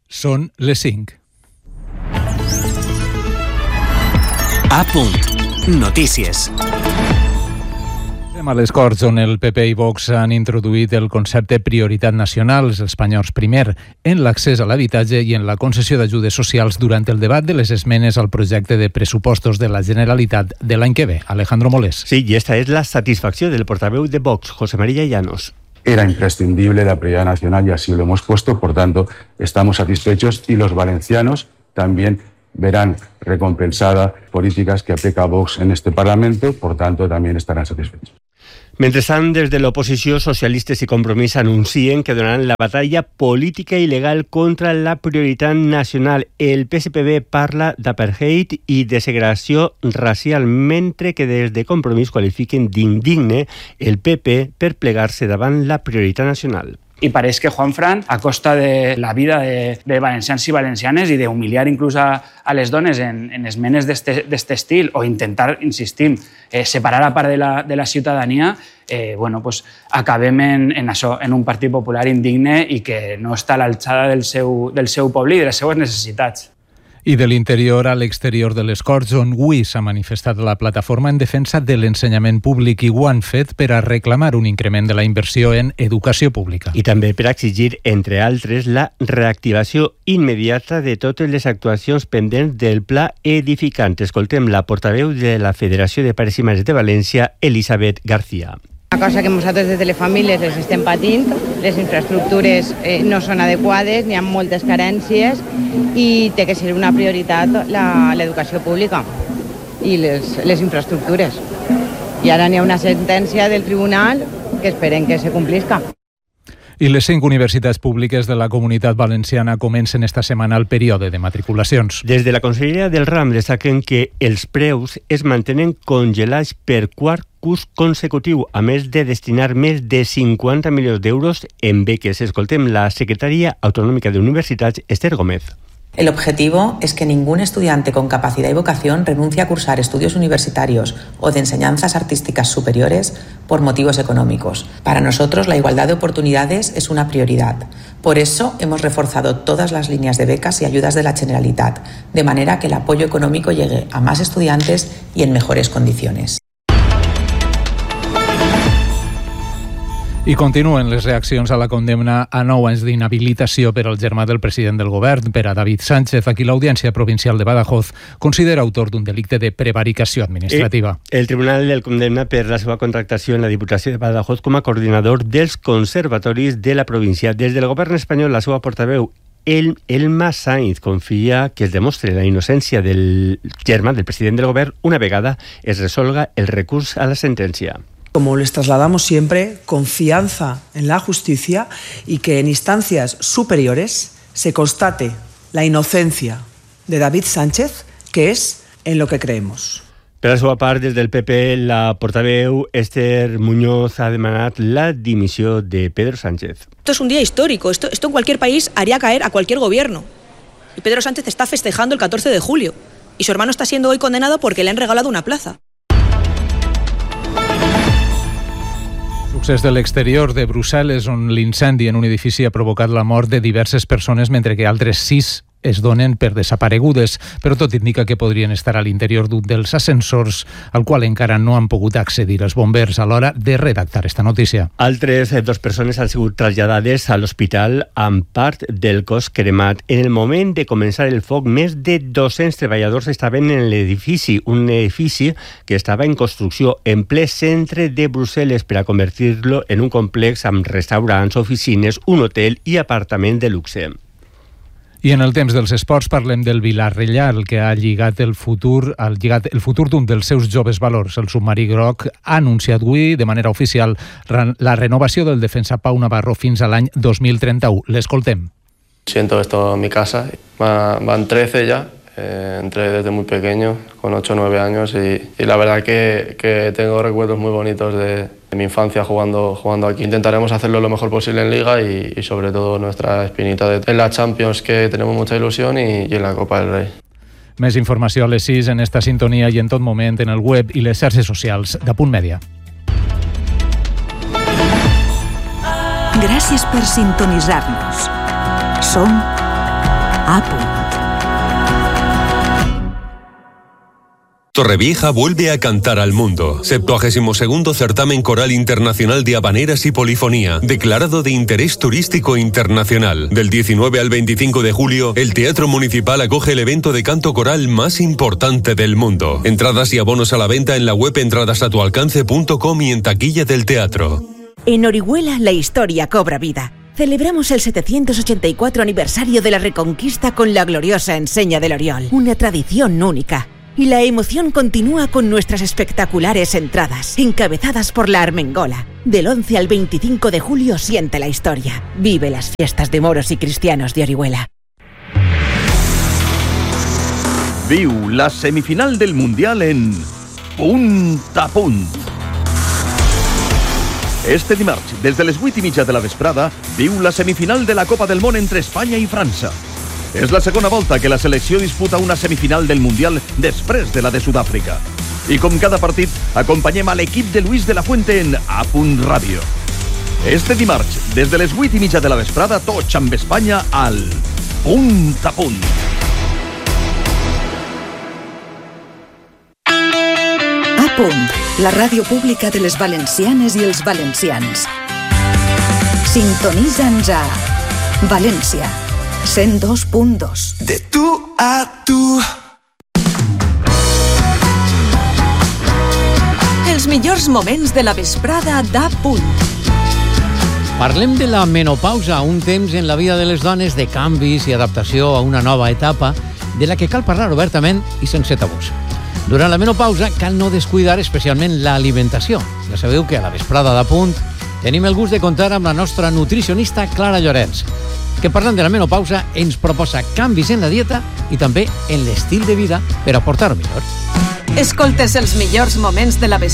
Són les 5. A punt. Notícies. A les Corts, on el PP i Vox han introduït el concepte prioritat nacional, els espanyols primer, en l'accés a l'habitatge i en la concessió d'ajudes socials durant el debat de les esmenes al projecte de pressupostos de la Generalitat de l'any que ve. Alejandro Molés. Sí, y esta es la satisfacción del portavoz de Vox, José María Llanos. Era imprescindible la prioridad nacional y así lo hemos puesto, por tanto, estamos satisfechos y los valencianos también verán recompensadas políticas que aplica Vox en este Parlamento, por tanto, también estarán satisfechos. Mentrestant, des de l'oposició, socialistes i Compromís anuncien que donaran la batalla política i legal contra la prioritat nacional. El PSPB parla d'apartheid i de segregació racial, mentre que des de Compromís qualifiquen d'indigne el PP per plegar-se davant la prioritat nacional. Y parece que Juanfran, a costa de la vida de valencians y valencianes y de humillar incluso a les dones en esmenes d'este estil o intentar, insistim, separar a part de la ciutadania, pues acabem en això, en un Partit Popular indigne i que no està a l'alçada del seu poble i de les seues necessitats. I de l'interior a l'exterior de les Corts, on avui s'ha manifestat la plataforma en defensa de l'ensenyament públic i ho han fet per a reclamar un increment de la inversió en educació pública. I també per exigir, entre altres, la reactivació immediata de totes les actuacions pendents del Pla Edificant. Escoltem la portaveu de la Federació de Pares i Mares de València, Elisabet García. Una cosa que nosaltres des de les famílies les estem patint, les infraestructures no són adequades, n'hi ha moltes carències i té que ser una prioritat l'educació pública i les infraestructures. I ara n'hi ha una sentència del tribunal que esperem que se complisca. I les 5 universitats públiques de la Comunitat Valenciana comencen esta setmana el període de matriculacions. Des de la Conselleria del RAM destaquen que els preus es mantenen congelats per quart curs consecutiu, a més de destinar més de 50 milions d'euros en beques. Escoltem la secretària autonòmica de Universitats, Esther Gómez. El objetivo es que ningún estudiante con capacidad y vocación renuncie a cursar estudios universitarios o de enseñanzas artísticas superiores por motivos económicos. Para nosotros, la igualdad de oportunidades es una prioridad. Por eso, hemos reforzado todas las líneas de becas y ayudas de la Generalitat, de manera que el apoyo económico llegue a más estudiantes y en mejores condiciones. I continuen les reaccions a la condemna a 9 anys d'inhabilitació per al germà del president del govern, per a David Sánchez, a qui l'Audiència Provincial de Badajoz considera autor d'un delicte de prevaricació administrativa. El tribunal el condemna per la seva contractació en la Diputació de Badajoz com a coordinador dels conservatoris de la província. Des del govern espanyol, la seva portaveu, Elma Sainz, confia que es demostre la innocència del germà del president del govern una vegada es resolga el recurs a la sentència. Como les trasladamos siempre, confianza en la justicia y que en instancias superiores se constate la inocencia de David Sánchez, que es en lo que creemos. Per la seva part, des del PP, la portaveu Esther Muñoz ha demanat la dimissió de Pedro Sánchez. Esto es un día histórico, esto en cualquier país haría caer a cualquier gobierno. Y Pedro Sánchez está festejando el 14 de julio y su hermano está siendo hoy condenado porque le han regalado una plaza. Succés de l'exterior de Brussel·les, on l'incendi en un edifici ha provocat la mort de diverses persones, mentre que altres 6 es donen per desaparegudes, però tot indica que podrien estar a l'interior d'un dels ascensors al qual encara no han pogut accedir els bombers a l'hora de redactar esta notícia. Altres 2 persones han sigut traslladades a l'hospital amb part del cos cremat. En el moment de començar el foc, més de 200 treballadors estaven en l'edifici, un edifici que estava en construcció en ple centre de Brussel·les per a convertir-lo en un complex amb restaurants, oficines, un hotel i apartament de luxe. I en el temps dels esports parlem del Vila-real, que ha lligat el futur d'un dels seus joves valors. El submarí groc ha anunciat avui de manera oficial la renovació del defensa Pau Navarro fins a l'any 2031. L'escoltem. Siento esto en mi casa. Van 13 ya. Entré desde muy pequeño, con 8 o 9 años, y la verdad que tengo recuerdos muy bonitos de mi infancia jugando aquí. Intentaremos hacerlo lo mejor posible en Liga y sobre todo nuestra espinita en la Champions, que tenemos mucha ilusión, y en la Copa del Rey. Més informació a les 6 en esta sintonia i en tot moment en el web i les xarxes socials d'Apunt Mèdia. Gràcies per sintonitzar-nos. Som A punt. Torrevieja vuelve a cantar al mundo. 72º certamen coral internacional de habaneras y polifonía, declarado de interés turístico internacional. Del 19 al 25 de julio, el Teatro Municipal acoge el evento de canto coral más importante del mundo. Entradas y abonos a la venta en la web entradasatualcance.com y en taquilla del teatro. En Orihuela la historia cobra vida. Celebramos el 784 aniversario de la Reconquista con la gloriosa enseña del Oriol, una tradición única. Y la emoción continúa con nuestras espectaculares entradas, encabezadas por la Armengola. Del 11 al 25 de julio siente la historia. Vive las fiestas de moros y cristianos de Orihuela. Viu la semifinal del Mundial en Punt a Punt. Este dimarts, des de les 8:30 de la vesprada, viu la semifinal de la Copa del Món entre Espanya i França. És la segona volta que la selecció disputa una semifinal del Mundial després de la de Sud-àfrica. I com cada partit, acompanyem a l'equip de Luis de la Fuente en A Punt Ràdio. Este dimarts, des de les 8:30 de la vesprada, tots amb Espanya al Punt a Punt. A Punt, la ràdio pública de les valencianes i els valencians. Sintonitza'ns a València 102.2. De tu a tu. Els millors moments de la vesprada d'A Punt. Parlem de la menopausa, un temps en la vida de les dones de canvis i adaptació a una nova etapa de la que cal parlar obertament i sense tabús. Durant la menopausa cal no descuidar especialment l'alimentació. Ja sabeu que a la vesprada d'A Punt tenim el gust de comptar amb la nostra nutricionista Clara Llorenç, que parlant de la menopausa ens proposa canvis en la dieta i també en l'estil de vida per a portar-ho millor. Escoltes els millors moments de la vesprada